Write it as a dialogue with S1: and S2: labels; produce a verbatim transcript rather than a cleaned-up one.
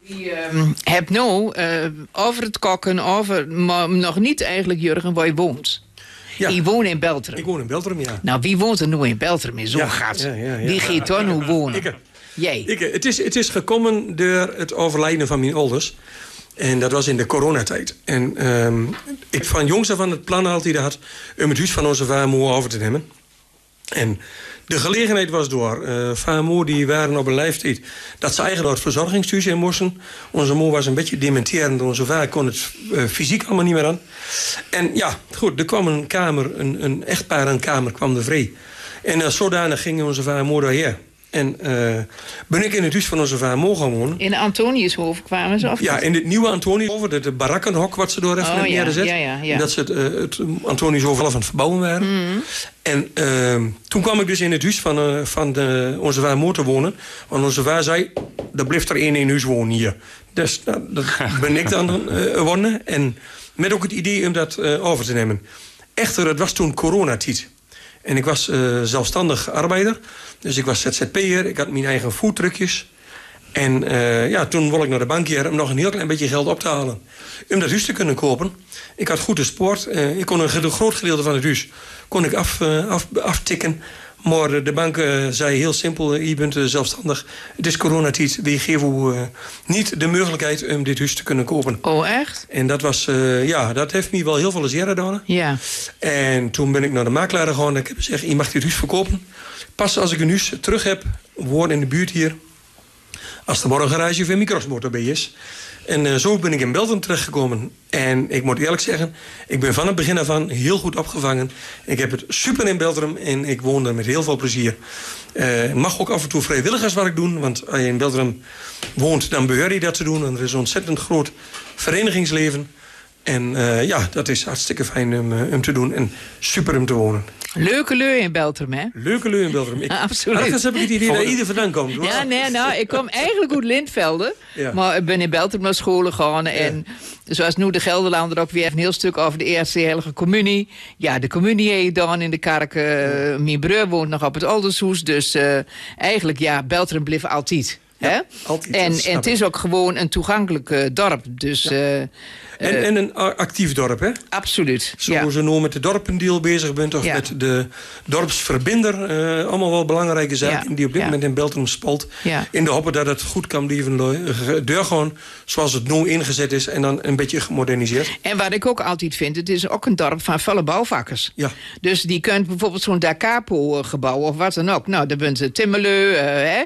S1: Je uh, hebt nou uh, over het kokken, over, maar nog niet eigenlijk, Jurgen, waar je woont. Ja. Je woont in Beltrum.
S2: Ik woon in Beltrum, ja.
S1: Nou, wie woont er nu in Beltrum in zo'n
S2: ja,
S1: gat?
S2: Ja, ja, ja.
S1: Wie gaat er nu wonen?
S2: Ik,
S1: Jij.
S2: Ik, het, is, het is gekomen door het overlijden van mijn ouders. En dat was in de coronatijd. En um, ik van jongs af aan het plan altijd had om het huis van onze vader over te nemen. En de gelegenheid was door. Uh, vader en moeder die waren op een leeftijd dat ze eigenlijk door het verzorgingshuis in moesten. Onze moeder was een beetje dementerend. Onze vader kon het uh, fysiek allemaal niet meer aan. En ja, goed, er kwam een kamer, een, een echtpaar aan een kamer kwam er vrij. En uh, zodanig gingen onze vader en moeder hier. En uh, ben ik in het huis van onze vader mogen wonen.
S1: In de Antoniushoven kwamen ze? Of
S2: ja, in het nieuwe Antoniushoven. Het, het barakkenhok wat ze door even
S1: oh, ja,
S2: neergezet.
S1: Ja, ja, ja.
S2: En dat ze het, uh, het Antoniushoven half aan het verbouwen waren. Mm. En uh, toen kwam ik dus in het huis van, uh, van de, onze vader moeder wonen. Want onze vader zei, er blijft er één in huis wonen hier. Dus nou, dat ben ik dan uh, wonen. En met ook het idee om dat uh, over te nemen. Echter, het was toen coronatijd. En ik was uh, zelfstandig arbeider. Dus ik was Z Z P'er. Ik had mijn eigen foodtruckjes. En uh, ja, toen wilde ik naar de bank hier om nog een heel klein beetje geld op te halen. Om dat huis te kunnen kopen. Ik had goede sport. Uh, ik kon een, een groot gedeelte van het huis kon ik af, uh, af, aftikken. Maar de bank uh, zei heel simpel, uh, je bent uh, zelfstandig. Het is coronatijd. Die geven u uh, niet de mogelijkheid om dit huis te kunnen kopen.
S1: Oh, echt?
S2: En dat was, uh, ja, dat heeft me wel heel veel zin gedaan.
S1: Ja.
S2: En toen ben ik naar de makelaar gegaan en ik heb gezegd, je mag dit huis verkopen. Pas als ik een huis terug heb, woon in de buurt hier. Als er morgen een garage of een microsmotor bij is. En uh, zo ben ik in Beltrum terechtgekomen. En ik moet eerlijk zeggen, ik ben van het begin af aan heel goed opgevangen. Ik heb het super in Beltrum en ik woon er met heel veel plezier. Uh, mag ook af en toe vrijwilligerswerk doen. Want als je in Beltrum woont, dan behoor je dat te doen. En er is een ontzettend groot verenigingsleven. En uh, ja, dat is hartstikke fijn om, uh, om te doen. En super om te wonen.
S1: Leuke leur in Beltrum, hè?
S2: Leuke leur in Beltrum. Ik,
S1: absoluut.
S2: Ergens heb ik het idee dat ieder vandaan komt. Hoor.
S1: Ja, nee, nou, ik kom eigenlijk uit Lintvelde. Ja. Maar ik ben in Beltrum naar school gegaan. En ja. Zoals nu de Gelderlander ook weer een heel stuk over de Eerste Heilige Communie. Ja, de communie heeft dan in de kerk. Uh, ja. Mijn broer woont nog op het Aldershoes. Dus uh, eigenlijk, ja, Beltrum bleef altijd.
S2: Ja,
S1: hè?
S2: altijd.
S1: En, en het is ook gewoon een toegankelijk uh, dorp. Dus... Ja. Uh,
S2: En, uh, en een actief dorp, hè?
S1: Absoluut.
S2: Zo
S1: ja.
S2: ze nou met de dorpendeal bezig bent... of ja. met de dorpsverbinder. Uh, allemaal wel belangrijke zaken... Ja. die op dit ja. moment in Beltrum spalt. Ja. In de hoop dat het goed kan blijven doorgaan... zoals het nu ingezet is... en dan een beetje gemoderniseerd.
S1: En wat ik ook altijd vind... het is ook een dorp van volle bouwvakkers.
S2: Ja.
S1: Dus die kunt bijvoorbeeld zo'n Da Capo gebouw... of wat dan ook. Nou, daar bent ze Timmerleu, uh, hè?